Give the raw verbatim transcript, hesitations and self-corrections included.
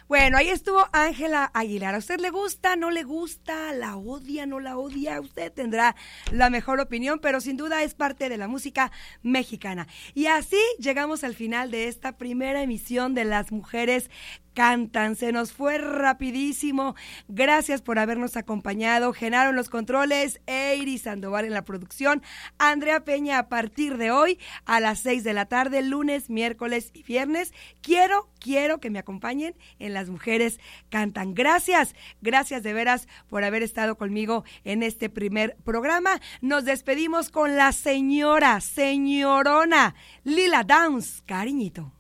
Bueno, ahí estuvo Ángela Aguilar. ¿A usted le gusta, no le gusta, la odia, no la odia? Usted tendrá la mejor opinión, pero sin duda es parte de la música mexicana. Y así llegamos al final de esta primera emisión de Las Mujeres Cantan. Se nos fue rapidísimo. Gracias por habernos acompañado. Genaro en los controles, Eiry Sandoval en la producción, Andrea Peña a partir de hoy a las seis de la tarde, lunes, miércoles y viernes. Quiero, quiero que me acompañen en Las Mujeres Cantan. Gracias, gracias de veras por haber estado conmigo en este primer programa. Nos despedimos con la señora, señorona Lila Downs. Cariñito.